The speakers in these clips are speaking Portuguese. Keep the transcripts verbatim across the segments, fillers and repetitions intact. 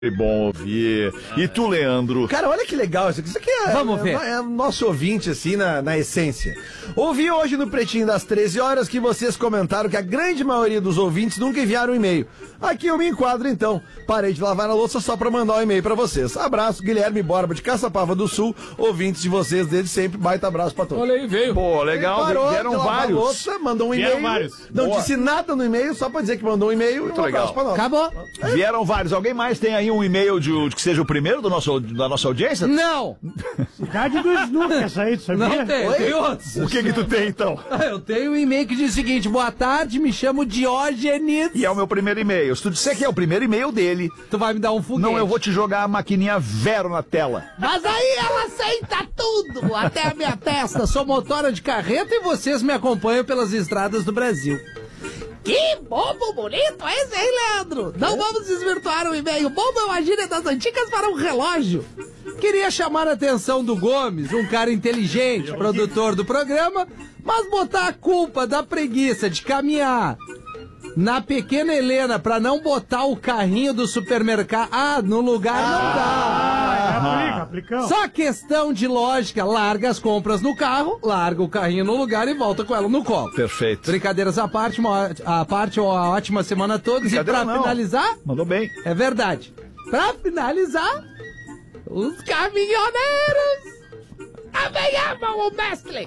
Que bom ouvir. E tu, Leandro? Cara, olha que legal isso aqui. Isso aqui é, Vamos ver. é, é nosso ouvinte, assim, na, na essência. Ouvi hoje no Pretinho das treze horas que vocês comentaram que a grande maioria dos ouvintes nunca enviaram um e-mail. Aqui eu me enquadro, então. Parei de lavar a louça só pra mandar um e-mail pra vocês. Abraço, Guilherme Borba de Caçapava do Sul, ouvintes de vocês desde sempre. Baita abraço pra todos. Olha aí, veio. Pô, legal, Parou vieram de lavar vários. a louça, mandou um Vieram e-mail. vários. Não Boa. disse nada no e-mail, só pra dizer que mandou um e-mail. Muito um legal. abraço pra nós. Acabou. Vieram vários. Alguém mais tem aí um e-mail de, de que seja o primeiro do nosso, da nossa audiência? Não! Cidade do Snoop, essa aí, tu sabia? Não tem, Oi? tem outros. O que que tu tem, então? Eu tenho um e-mail que diz o seguinte: boa tarde, me chamo Diógenes. E é o meu primeiro e-mail. Se tu disser que é o primeiro e-mail dele, Tu vai me dar um foguete. não, eu vou te jogar a maquininha Vero na tela. Mas aí ela aceita tudo, até a minha testa. Sou motora de carreta e vocês me acompanham pelas estradas do Brasil. Que bobo bonito esse, hein, Leandro? Não vamos desvirtuar o e-mail. Bobo é uma gíria das antigas para um relógio. Queria chamar a atenção do Gomes, um cara inteligente, produtor do programa, mas botar a culpa da preguiça de caminhar na pequena Helena pra não botar o carrinho do supermercado ah, no lugar não dá. Aplica, aplicão. Só questão de lógica, larga as compras no carro, larga o carrinho no lugar e volta com ela no colo. Perfeito. Brincadeiras à parte, uma, ó- à parte, uma ótima semana a todos. E Brincadeira pra não. finalizar, Mandou bem. é verdade. Pra finalizar, os caminhoneiros também amam o mestre.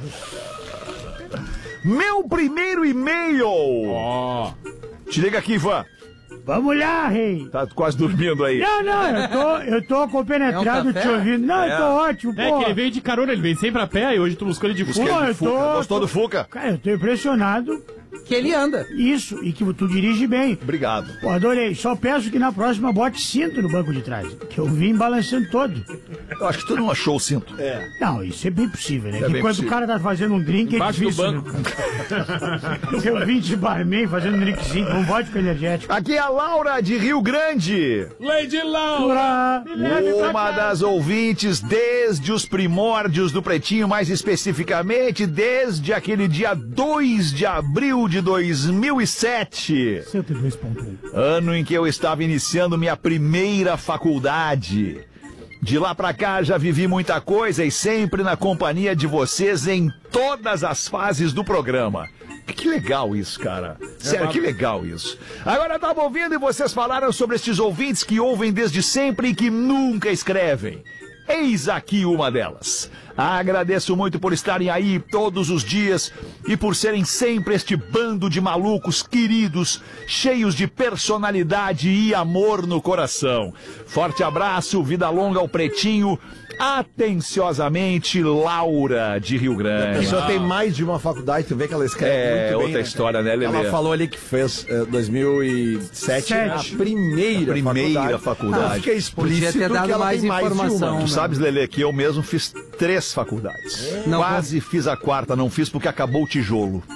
Meu primeiro e-mail. Ó. Te liga aqui, Ivan. Vamos lá, rei. Tá quase dormindo aí. Não, não, eu tô, eu tô compenetrado É um te café? ouvindo. Não, eu tô ótimo, É pô. que ele veio de carona, ele veio sempre a pé e hoje tu buscou ele de Busquei fuga. Pô, de eu Fuca. tô- Gostou do Fuca? Cara, eu tô impressionado. Que ele anda. Isso, e que tu dirige bem. Obrigado. Pô, adorei. Só peço que na próxima bote cinto no banco de trás. Que eu vim balançando todo. Eu acho que tu não achou o cinto. É. Não, isso é bem possível, né? É que bem quando possível. o cara tá fazendo um drink, é Embaixo do difícil. banco. Né? Eu vim de barman fazendo um drinkzinho com vodka energético. Aqui é a Laura de Rio Grande. Lady Laura! Ura, Uma das ouvintes desde os primórdios do Pretinho, mais especificamente desde aquele dia dois de abril de dois mil e sete. cento e dois ponto um. Ano em que eu estava iniciando minha primeira faculdade. De lá pra cá já vivi muita coisa e sempre na companhia de vocês em todas as fases do programa. Que legal isso, cara. Sério, que legal isso. Agora eu tava ouvindo e vocês falaram sobre estes ouvintes que ouvem desde sempre e que nunca escrevem. Eis aqui uma delas. Agradeço muito por estarem aí todos os dias e por serem sempre este bando de malucos queridos, cheios de personalidade e amor no coração. Forte abraço, vida longa ao Pretinho. Atenciosamente, Laura de Rio A Grande. pessoa tem mais de uma faculdade, tu vê que ela escreve É, muito bem, outra né? história, né, Lelê? Ela falou ali que fez eh, dois mil e sete, Sete. a primeira, A primeira faculdade. Ah, fica explícito Podia ter dado que ela mais tem mais de informação. uma. Tu Não. sabes, Lelê, que eu mesmo fiz três faculdades. Não, Quase fiz a quarta, não fiz porque acabou o tijolo.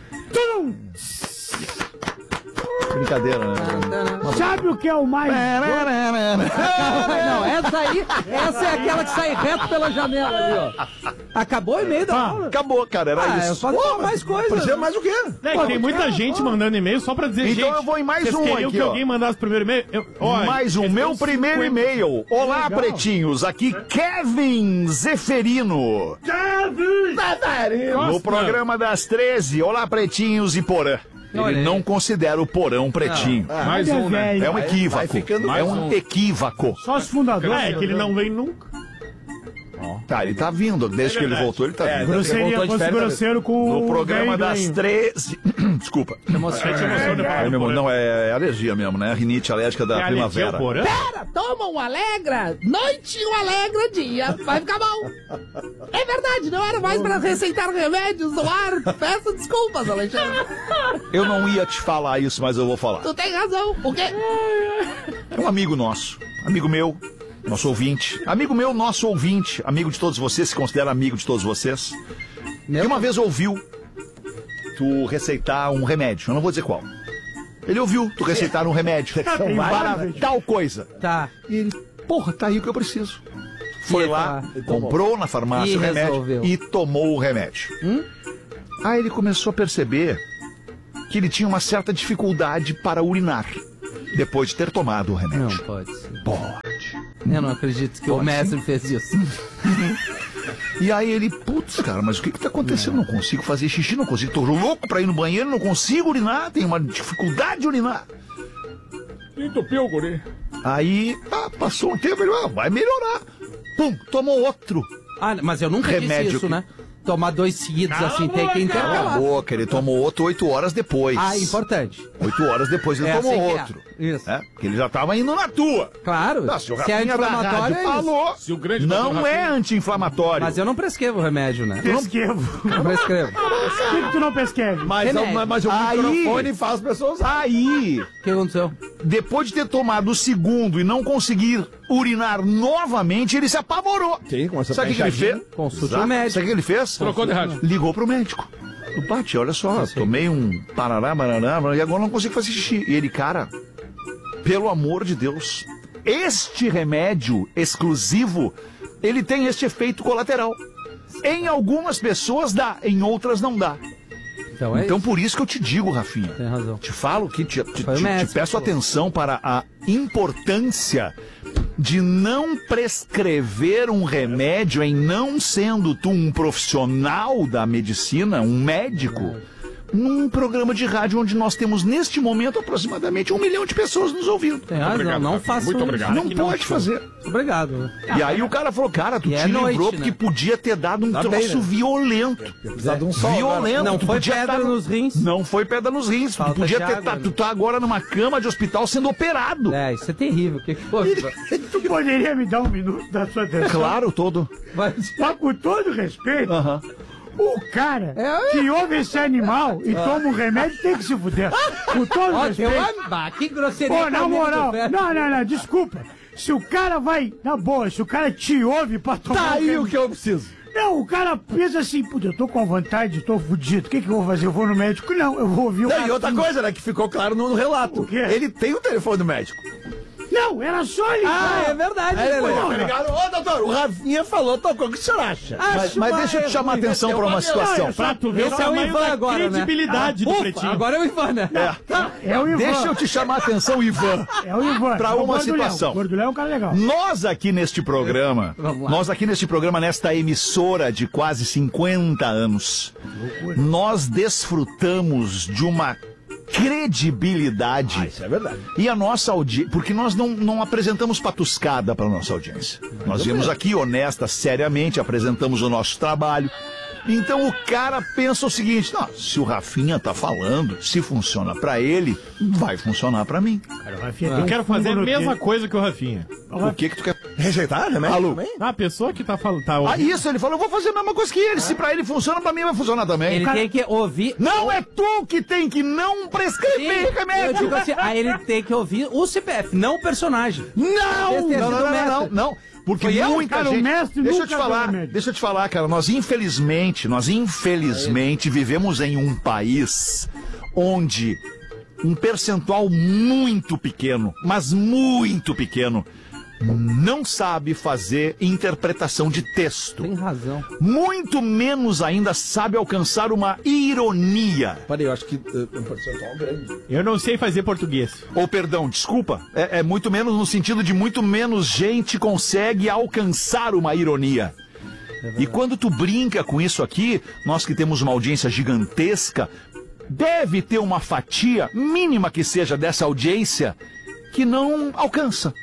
Brincadeira, né? Sabe o que é o mais... Não, essa aí, essa é aquela que sai reto pela janela ali, ó. Acabou o e-mail da aula. Acabou, cara, era Ah, eu isso. faço Pô, mais coisas. Precisa mais o quê? É que tem muita gente mandando e-mail só pra dizer, Então gente, eu vou em mais vocês um queriam aqui, que ó. alguém mandasse o primeiro e-mail? Eu- ó, Mais um, esse meu é o primeiro cinquenta. e-mail. Olá, Legal. pretinhos. Aqui Kevin Zeferino. No Nossa, programa das treze. Olá, pretinhos e Porã. Olha Ele aí. não considera o Porão pretinho. Mais Olha, um, né? velho. É um Vai- equívoco. vai ficando é mais um um. equívoco. Só os fundadores. É, que ele não vem nunca. Tá, ele tá vindo. Desde que ele voltou, ele tá É, vindo. Grosseria, Voltou de fosse férias, grosseiro com No o programa velho das ganho. treze. Desculpa. Emociona. É, meu irmão, não, é alergia mesmo, né? Rinite alérgica da É alergia ao primavera. porão? Pera, toma um Alegra, noite um Alegra dia, vai ficar bom. É verdade, não era mais pra receitar remédios no ar. Peço desculpas, Alexandre. Eu não ia te falar isso, mas eu vou falar. Tu tem razão. O quê? É um amigo nosso, amigo meu, nosso ouvinte. Amigo meu, nosso ouvinte, amigo de todos vocês, se considera amigo de todos vocês. E uma vez ouviu tu receitar um remédio, eu não vou dizer qual. Ele ouviu tu receitar um remédio Tem para vários. tal coisa. Tá. E ele, porra, tá aí o que eu preciso. Foi E lá, tá. comprou na farmácia E o remédio resolveu. e tomou o remédio. Aí ele começou a perceber que ele tinha uma certa dificuldade para urinar. depois de ter tomado o remédio. Não pode ser. Pode. Eu não acredito que Pode o mestre sim. fez isso. E aí ele, putz, cara, mas o que que tá acontecendo? Não consigo fazer xixi, não consigo. Tô louco pra ir no banheiro, não consigo urinar, tenho uma dificuldade de urinar. Entupiu, guri. Aí, tá, passou um tempo, ele, ah, vai melhorar. Pum, tomou outro. Ah, mas eu nunca Remédio disse isso, que- né? Tomar dois seguidos Cala assim, a tem boca, que Cala a intercalar. boca, ele tomou outro oito horas depois. Ah, importante. Oito horas depois ele É tomou assim que é. outro. Isso. É, porque ele já tava indo na tua. Claro. Tá, se o Se é Rafinha da anti-inflamatório, rádio é isso. falou, Se o grande doutor não é Rafinha- anti-inflamatório. Mas eu não prescrevo o remédio, né? Pesquevo. Não prescrevo. Por que, que tu não pesqueve? Mas, Remédio. mas, mas o Aí- microfone faz as pessoas usar. Aí, O que aconteceu? depois de ter tomado o segundo e não conseguir urinar novamente, ele se apavorou. Sim, começou a Sabe o que, que ele ficar fez? Consulte Exato. o médico. Sabe o que ele fez? Trocou de rádio. Ligou pro médico. O Pati, olha só, tomei um parará, barará, e agora não consigo fazer xixi. E ele, cara, pelo amor de Deus, este remédio exclusivo, ele tem este efeito colateral. Em algumas pessoas dá, em outras não dá. Então é Então isso. por isso que eu te digo, Rafinha. Tem razão. Te falo que te, te, Foi o te- médico te peço que falou. atenção para a importância de não prescrever um remédio em não sendo tu um profissional da medicina, um médico, num programa de rádio onde nós temos neste momento aproximadamente um milhão de pessoas nos ouvindo. Tem razão, obrigado, não Rafinha. faço Muito isso. obrigado. Não que não pode show. fazer. Obrigado. E aí o cara falou, cara, tu E é te livrou noite, porque né? podia ter dado um Tá troço bem, né? violento. Precisa de um sol. Violento. Não tu foi podia pedra tá- nos rins. Não foi pedra nos rins. Falta tu podia de ter. água, tá- né? tu tá agora numa cama de hospital sendo operado. É, isso é terrível. O que que foi? Tu poderia me dar um minuto da sua atenção? Claro, todo. Vai- Mas com todo respeito, Aham. o cara É, que ouve esse animal e toma um remédio tem que se fuder. Com todo Ó, eu respeito. ah, que grosseria. Pô, na comigo, moral, velho. não, não, não, desculpa. Se o cara vai, na boa, se o cara te ouve pra tomar Tá um aí o remédio- que eu preciso. Não, o cara pensa assim, puta, eu tô com vontade, tô fudido, o que que eu vou fazer? Eu vou no médico? Não, eu vou ouvir o Não, e Rafinha. outra coisa, né, que ficou claro no relato. O quê? Ele tem o telefone do médico. Não, era só ele. Ah, é verdade, Aí, Lelê. pô, ligado? Ô, doutor, o Rafinha falou, tocou, o que o senhor acha? Acho Mas uma deixa eu te chamar a ruim, atenção vai para ter uma situação. Olha, Pra tu ver o Esse é o tamanho Ivan da agora, né? credibilidade do Ufa, Pretinho. agora é o Ivan, né? É o Ivan. Deixa eu te chamar a atenção, Ivan. É o Ivan. Pra é o uma Gordo Léo. situação. O Gordo Léo é um cara legal. Nós aqui neste programa, Vamos lá. nós aqui neste programa, nesta emissora de quase cinquenta anos, nós desfrutamos de uma credibilidade. Isso é verdade. E a nossa audiência, porque nós não, não apresentamos patuscada para nossa audiência. Nós viemos aqui honesta, seriamente, apresentamos o nosso trabalho. Então o cara pensa o seguinte, não, se o Rafinha tá falando, se funciona para ele, vai funcionar para mim. Cara, o Rafinha tem Eu um quero fazer a fungo no mesma dedo. coisa que o Rafinha. O que que tu quer? Rejeitar, né? Alô? Também? Ah, a pessoa que tá falando. Tá Ah, ouvindo. isso, ele falou, eu vou fazer a mesma coisa que ele. Se pra ele funciona, pra mim vai funcionar também. Ele Cara, tem que ouvir. não é tu que tem que não Sim, prescrever eu remédio. digo assim, aí ele tem que ouvir o C P F, não o personagem. Não! Esse ter Não, sido não, não, mestre. não, não. Porque Foi eu? muita Cara, o gente... mestre Deixa eu nunca te deu falar, remédio. deixa eu te falar, cara. Nós infelizmente, nós infelizmente vivemos em um país onde um percentual muito pequeno, mas muito pequeno, não sabe fazer interpretação de texto. Tem razão. Muito menos ainda sabe alcançar uma ironia. Peraí, eu acho que uh, um percentual grande. Eu não sei fazer português. Ou, perdão, desculpa, é, é muito menos no sentido de muito menos gente consegue alcançar uma ironia. E quando tu brinca com isso aqui, nós que temos uma audiência gigantesca, deve ter uma fatia, mínima que seja dessa audiência, que não alcança.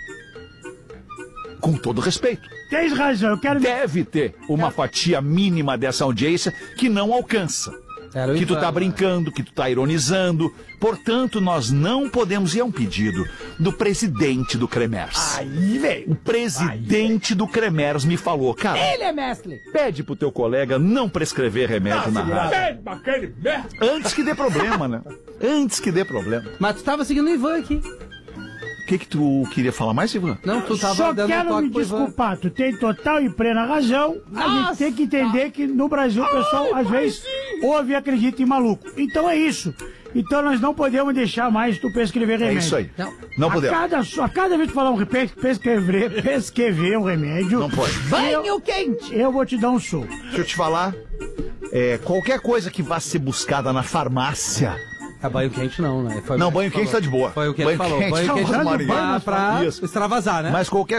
Com todo respeito. Tens razão, eu quero... Deve ter uma fatia mínima dessa audiência que não alcança. Era o Que tu Ivan, tá né? brincando, que tu tá ironizando. Portanto, nós não podemos, e é um pedido do presidente do Cremers. Aí, velho. O presidente do Cremers me falou, cara, Ele é mestre. pede pro teu colega não prescrever remédio na rádio. Antes que dê problema, né? Antes que dê problema. Mas tu tava seguindo o Ivan aqui. O que que tu queria falar mais, Ivan? Não, tu tava Só dando um quero toque me pro Ivan. desculpar, tu tem total e plena razão. A Nossa. gente tem que entender que no Brasil o pessoal às vezes ouve e acredita em maluco. Então é isso. Então nós não podemos deixar mais tu prescrever É remédio. isso aí. Não. Não A podemos. cada, a cada vez que falar um pes- prescrever, prescrever um remédio, Não pode. Banho quente. eu vou te dar um soco. Deixa eu te falar. É, qualquer coisa que vá ser buscada na farmácia É banho quente não, né? Foi o Não, que banho ele quente falou. tá de boa. Foi o que ele falou. Banho tá quente uma banho maravilha. pra, pra Isso. extravasar, né? Mas qualquer